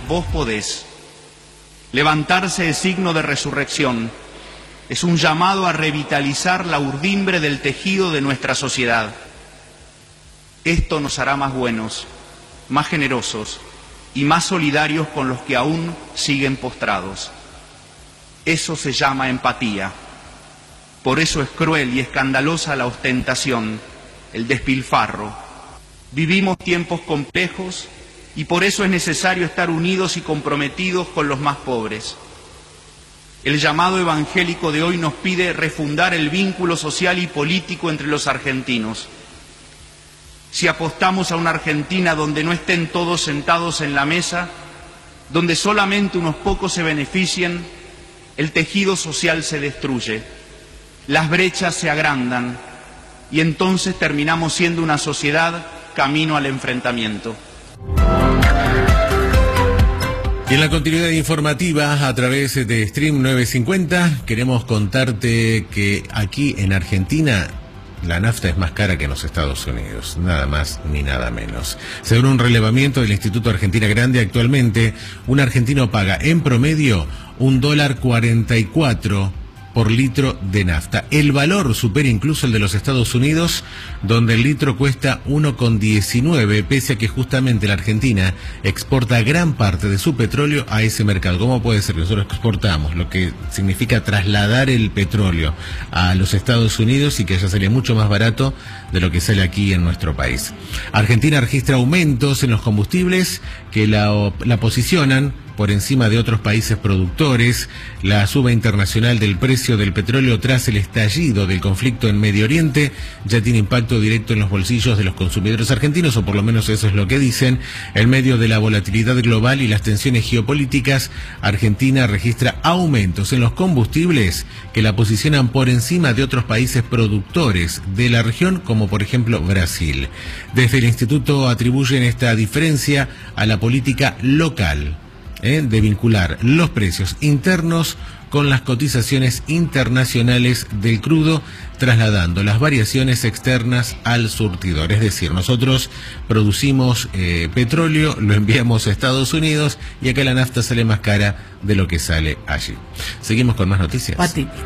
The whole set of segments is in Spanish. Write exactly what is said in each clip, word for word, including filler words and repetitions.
vos podés. Levantarse es signo de resurrección. Es un llamado a revitalizar la urdimbre del tejido de nuestra sociedad. Esto nos hará más buenos, más generosos y más solidarios con los que aún siguen postrados. Eso se llama empatía. Por eso es cruel y escandalosa la ostentación, el despilfarro. Vivimos tiempos complejos y por eso es necesario estar unidos y comprometidos con los más pobres. El llamado evangélico de hoy nos pide refundar el vínculo social y político entre los argentinos. Si apostamos a una Argentina donde no estén todos sentados en la mesa, donde solamente unos pocos se beneficien, el tejido social se destruye, las brechas se agrandan y entonces terminamos siendo una sociedad camino al enfrentamiento. Y en la continuidad informativa, a través de Stream novecientos cincuenta, queremos contarte que aquí en Argentina la nafta es más cara que en los Estados Unidos, nada más ni nada menos. Según un relevamiento del Instituto Argentina Grande, actualmente un argentino paga en promedio un dólar cuarenta y cuatro por litro de nafta. El valor supera incluso el de los Estados Unidos, donde el litro cuesta uno con diecinueve, pese a que justamente la Argentina exporta gran parte de su petróleo a ese mercado. ¿Cómo puede ser que nosotros exportamos, lo que significa trasladar el petróleo a los Estados Unidos y que ya sale mucho más barato de lo que sale aquí en nuestro país? Argentina registra aumentos en los combustibles que la, la posicionan por encima de otros países productores. La suba internacional del precio del petróleo tras el estallido del conflicto en Medio Oriente ya tiene impacto directo en los bolsillos de los consumidores argentinos, o por lo menos eso es lo que dicen. En medio de la volatilidad global y las tensiones geopolíticas, Argentina registra aumentos en los combustibles que la posicionan por encima de otros países productores de la región, como por ejemplo Brasil. Desde el instituto atribuyen esta diferencia a la política local, ¿Eh? de vincular los precios internos con las cotizaciones internacionales del crudo, trasladando las variaciones externas al surtidor. Es decir, nosotros producimos eh, petróleo, lo enviamos a Estados Unidos y acá la nafta sale más cara de lo que sale allí. Seguimos con más noticias. Patípico.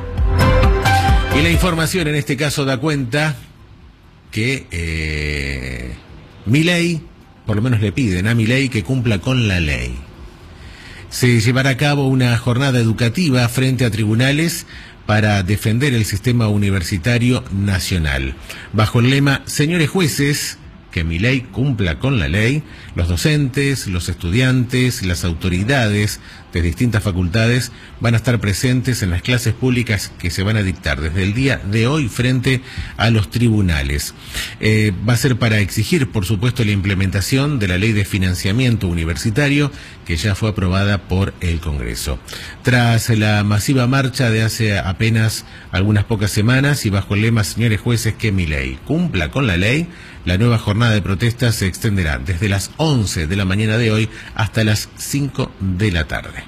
Y la información en este caso da cuenta que eh, Milei, por lo menos le piden a Milei que cumpla con la ley. Se llevará a cabo una jornada educativa frente a tribunales para defender el sistema universitario nacional. Bajo el lema "Señores jueces, que Milei cumpla con la ley", los docentes, los estudiantes, las autoridades de distintas facultades van a estar presentes en las clases públicas que se van a dictar desde el día de hoy frente a los tribunales. Eh, va a ser para exigir, por supuesto, la implementación de la ley de financiamiento universitario que ya fue aprobada por el Congreso. Tras la masiva marcha de hace apenas algunas pocas semanas y bajo el lema "Señores jueces, que Milei cumpla con la ley", la nueva jornada de protesta se extenderá desde las once de la mañana de hoy hasta las cinco de la tarde.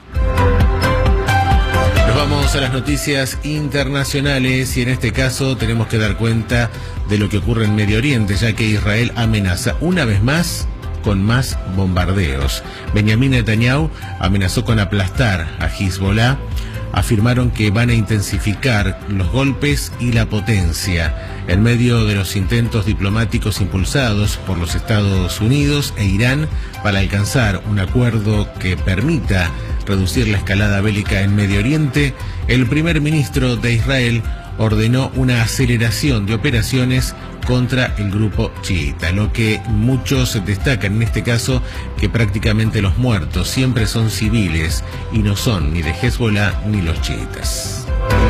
Nos vamos a las noticias internacionales y en este caso tenemos que dar cuenta de lo que ocurre en Medio Oriente, ya que Israel amenaza una vez más con más bombardeos. Benjamín Netanyahu amenazó con aplastar a Hezbollah. Afirmaron que van a intensificar los golpes y la potencia en medio de los intentos diplomáticos impulsados por los Estados Unidos e Irán para alcanzar un acuerdo que permita reducir la escalada bélica en Medio Oriente. El primer ministro de Israel ordenó una aceleración de operaciones contra el grupo chiita. Lo que muchos destacan en este caso, que prácticamente los muertos siempre son civiles y no son ni de Hezbollah ni los chiitas.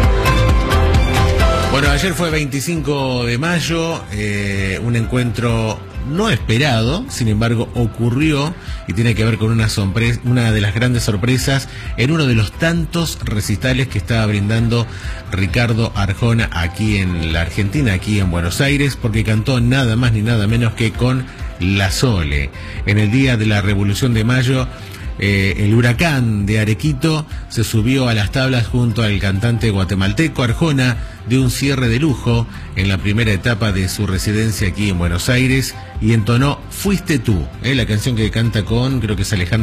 Bueno, ayer fue veinticinco de mayo, eh, un encuentro no esperado, sin embargo ocurrió y tiene que ver con una, sorpresa, una de las grandes sorpresas en uno de los tantos recitales que estaba brindando Ricardo Arjona aquí en la Argentina, aquí en Buenos Aires, porque cantó nada más ni nada menos que con La Sole. En el día de la Revolución de Mayo, Eh, el huracán de Arequito se subió a las tablas junto al cantante guatemalteco Arjona de un cierre de lujo en la primera etapa de su residencia aquí en Buenos Aires y entonó Fuiste tú, eh, la canción que canta con, creo que es Alejandro